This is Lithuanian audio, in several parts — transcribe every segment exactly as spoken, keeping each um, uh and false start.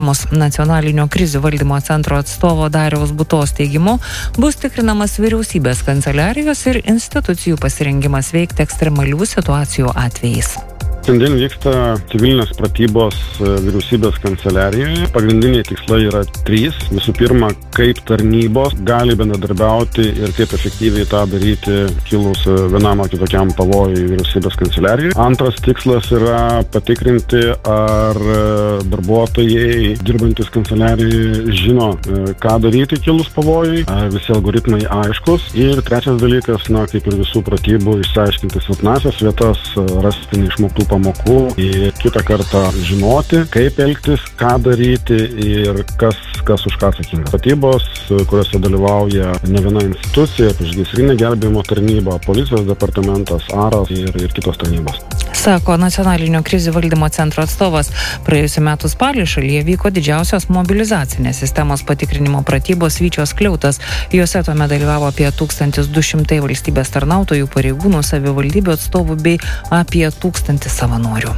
Nacionalinio krizių valdymo centro atstovo Dariaus Butos teigimu bus tikrinamas vyriausybės kanceliarijos ir institucijų pasirengimas veikti ekstremalių situacijų atvejais. Šiandien vyksta civilinės pratybos vyriausybės kanceliarijoje. Pagrindiniai tikslai yra trys. Visų pirma, kaip tarnybos gali bendradarbiauti ir kaip efektyviai tą daryti kilus vienam ar kitokiam pavojui vyriausybės kanceliarijoje. Antras tikslas yra patikrinti, ar darbuotojai dirbantis kanceliarijoje žino, ką daryti kilus pavojui, ar visi algoritmai aiškus. Ir trečias dalykas, na, kaip ir visų pratybų, išsiaiškinti silpnąsias vietas, rasti neišmoktų pamokų ir kitą kartą žinoti, kaip elgtis, ką daryti ir kas, kas už ką atsakingas. Pratybos, kuriuose dalyvauja ne viena institucija, priešgaisrinė gelbėjimo tarnyba, policijos departamentas, aras ir, ir kitos tarnybos. Sako Nacionalinio krizių valdymo centro atstovas. Praėjusiu metu spalį šalyje vyko didžiausios mobilizacinės sistemos patikrinimo pratybos Vyčios skliautas. Juose tuomet dalyvavo apie tūkstantis du šimtai valstybės tarnautojų, pareigūnų, savivaldybių atstovų bei apie tūkstantis savanorių.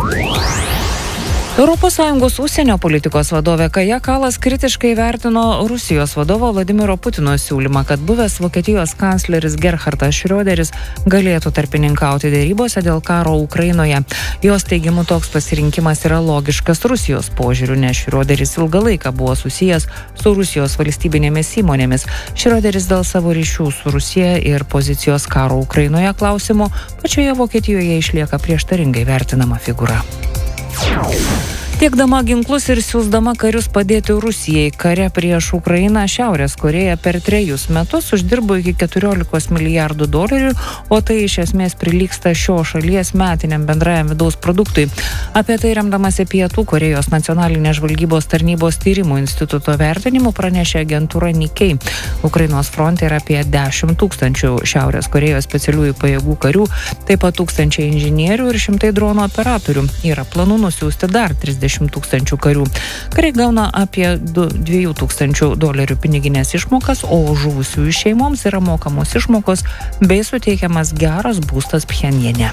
Europos Sąjungos užsienio politikos vadovė Kaja Kallas kritiškai vertino Rusijos vadovo Vladimiro Putino siūlymą, kad buvęs Vokietijos kancleris Gerhardas Schröderis galėtų tarpininkauti dėrybose dėl karo Ukrainoje. Jos teigimu toks pasirinkimas yra logiškas Rusijos požiūriu, nes Schröderis ilgą laiką buvo susijęs su Rusijos valstybinėmis įmonėmis. Schröderis dėl savo ryšių su Rusija ir pozicijos karo Ukrainoje klausimų pačioje Vokietijoje išlieka prieštaringai vertinama figūra. Tiekdama ginklus ir siųsdama karius padėti Rusijai kare prieš Ukrainą, Šiaurės Korėja per trejus metus uždirbo iki keturiolikos milijardų dolerių, o tai iš esmės prilygsta šios šalies metiniam bendrajam vidaus produktui. Apie tai remdamasi Pietų Korėjos nacionalinės žvalgybos tarnybos tyrimų instituto vertinimu pranešė agentūra Nikkei. Ukrainos fronte yra apie dešimt tūkstančių Šiaurės Korėjos specialiųjų pajėgų karių, taip pat tūkstančiai inžinierių ir šimtai dronų operatorių. Yra planų nusiųsti dar trisdešimt tūkstančių karių. Kariai gauna apie dviejų tūkstančių dolerių piniginės išmokas, o žuvusiųjų šeimoms yra mokamos išmokos bei suteikiamas geras būstas Pchenjane.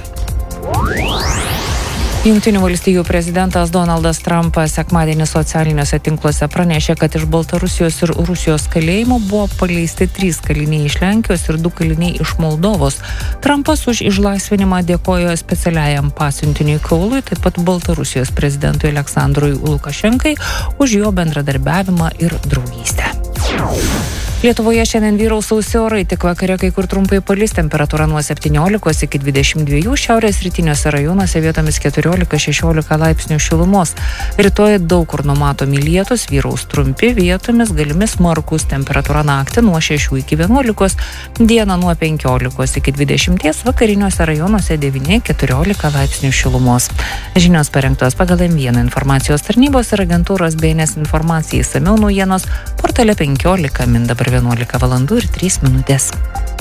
Jungtinių valstijų prezidentas Donaldas Trumpas sekmadienį socialiniuose tinkluose pranešė, kad iš Baltarusijos ir Rusijos kalėjimo buvo paleisti trys kaliniai iš Lenkijos ir du kaliniai iš Moldovos. Trumpas už išlaisvinimą dėkojo specialiajam pasiuntiniui Kaului, taip pat Baltarusijos prezidentui Aleksandrui Lukašenkai už jo bendradarbiavimą ir draugystę. Lietuvoje šiandien vyraus sausi orai, tik vakare kai kur trumpai palis, temperatūra nuo septyniolikos iki dvidešimt dviejų, šiaurės rytiniuose rajonuose vietomis keturiolika šešiolika laipsnių šilumos. Rytoj daug kur numatomi lietūs, vyraus trumpi, vietomis galimi smarkūs, temperatūra naktį nuo šešių iki vienuolikos, dieną nuo penkiolikos iki dvidešimties, vakariniuose rajonuose devyni keturiolika laipsnių šilumos. Žinios parengtos pagal M vieną informacijos tarnybos ir agentūros B N S informacijai, išsamiau naujienos portale penkiolika min dabar vienuolika valandų ir trys minutės.